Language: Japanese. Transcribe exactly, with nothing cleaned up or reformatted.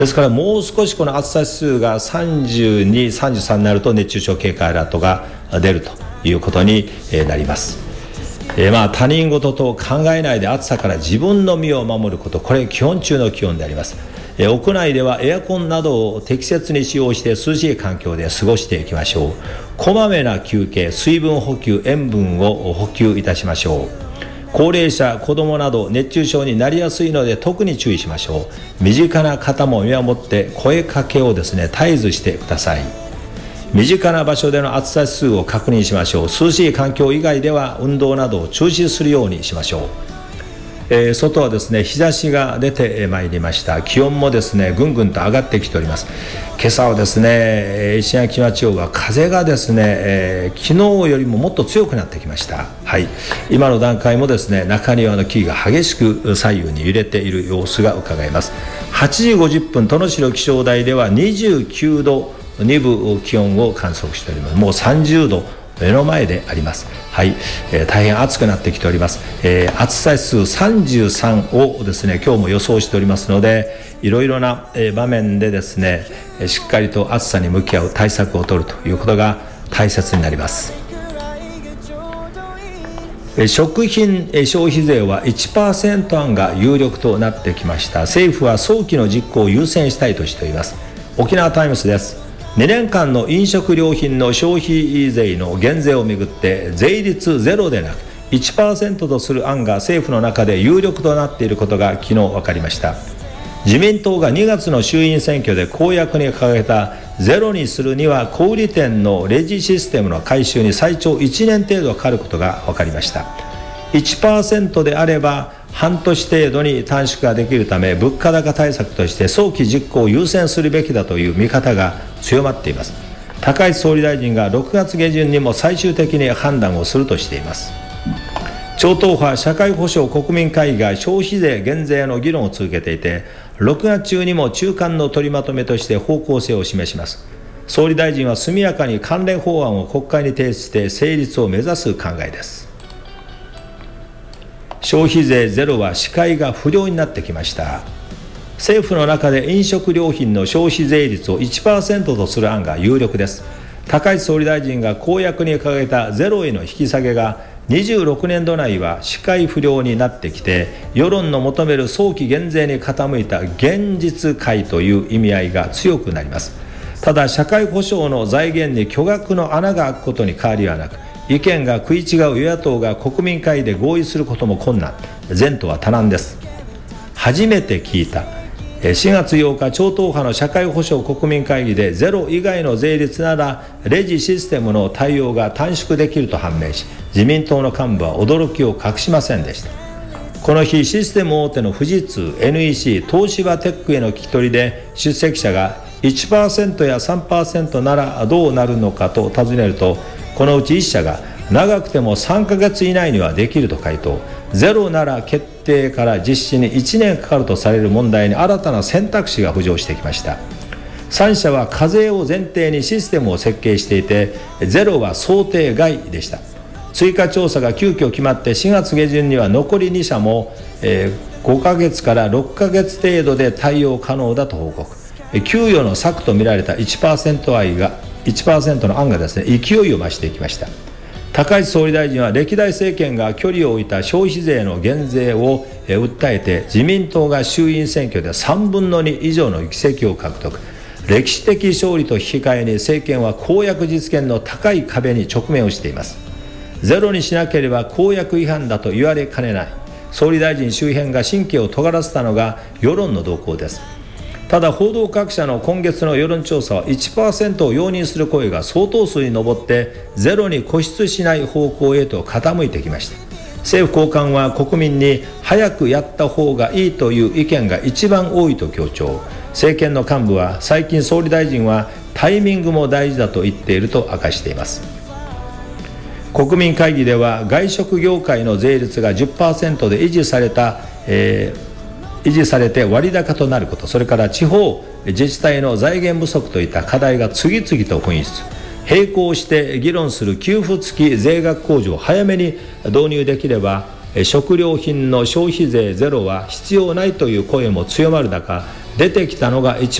ですからもう少しこの暑さ指数がさんじゅうに、さんじゅうさんになると熱中症警戒アラートが出るということになります。えー、まあ他人事と考えないで暑さから自分の身を守ること、これ基本中の基本であります。えー、屋内ではエアコンなどを適切に使用して涼しい環境で過ごしていきましょう。こまめな休憩、水分補給、塩分を補給いたしましょう。高齢者、子どもなど熱中症になりやすいので特に注意しましょう。身近な方も見守って声かけをですね絶えずしてください。身近な場所での暑さ指数を確認しましょう。涼しい環境以外では運動などを中止するようにしましょう。えー、外はですね日差しが出てまいりました。気温もですねぐんぐんと上がってきております。今朝はですね石垣島地方は風がですね、えー、昨日よりももっと強くなってきました。はい、今の段階もですね中庭の木が激しく左右に揺れている様子が伺えます。はちじごじゅっぷん殿城気象台ではにじゅうきゅうどにぶ気温を観測しております。もうさんじゅうど目の前であります。はい、えー、大変暑くなってきております。えー、暑さ指数さんじゅうさんをですね今日も予想しておりますので、いろいろな、えー、場面でですねしっかりと暑さに向き合う対策を取るということが大切になります。えー、食品、えー、消費税は いちパーセント 案が有力となってきました。政府は早期の実行を優先したいとしています。沖縄タイムスです。にねんかんの飲食料品の消費税の減税をめぐって税率ゼロでなく いちパーセント とする案が政府の中で有力となっていることが昨日分かりました。自民党がにがつの衆院選挙で公約に掲げたゼロにするには小売店のレジシステムの改修に最長いちねん程度かかることが分かりました。いちパーセント であれば半年程度に短縮ができるため、物価高対策として早期実行を優先するべきだという見方が強まっています。高市総理大臣がろくがつ下旬にも最終的に判断をするとしています。超党派社会保障国民会議が消費税減税の議論を続けていて、ろくがつ中にも中間の取りまとめとして方向性を示します。総理大臣は速やかに関連法案を国会に提出して成立を目指す考えです。消費税ゼロは視界が不良になってきました。政府の中で飲食料品の消費税率を いちパーセント とする案が有力です。高市総理大臣が公約に掲げたゼロへの引き下げがにじゅうろくねんど内は視界不良になってきて、世論の求める早期減税に傾いた現実回という意味合いが強くなります。ただ社会保障の財源に巨額の穴が開くことに変わりはなく、意見が食い違う与野党が国民会議で合意することも困難、前途は多難です。初めて聞いた。しがつようか超党派の社会保障国民会議でゼロ以外の税率ならレジシステムの対応が短縮できると判明し、自民党の幹部は驚きを隠しませんでした。この日システム大手の富士通、 エヌイーシー、東芝テックへの聞き取りで出席者が いちパーセント や さんパーセント ならどうなるのかと尋ねると、このうちいっ社が長くてもさんかげつ以内にはできると回答。ゼロなら決定から実施にいちねんかかるとされる問題に新たな選択肢が浮上してきました。さん社は課税を前提にシステムを設計していて、ゼロは想定外でした。追加調査が急遽決まってしがつ下旬には残りに社も、えー、ごかげつからろっかげつ程度で対応可能だと報告。給与の策と見られた いちパーセント 案がいちパーセント の案がですね勢いを増していきました。高市総理大臣は歴代政権が距離を置いた消費税の減税を訴えて、自民党が衆院選挙でさんぶんのに以上の議席を獲得、歴史的勝利と引き換えに政権は公約実現の高い壁に直面をしています。ゼロにしなければ公約違反だと言われかねない。総理大臣周辺が神経を尖らせたのが世論の動向です。ただ報道各社の今月の世論調査は いちパーセント を容認する声が相当数に上ってゼロに固執しない方向へと傾いてきました。政府高官は国民に早くやった方がいいという意見が一番多いと強調。政権の幹部は最近総理大臣はタイミングも大事だと言っていると明かしています。国民会議では外食業界の税率が じゅっパーセント で維持された、えー維持されて割高となること、それから地方自治体の財源不足といった課題が次々と噴出。並行して議論する給付付き税額控除を早めに導入できれば、 食料品の消費税ゼロは必要ないという声も強まる中、出てきたのが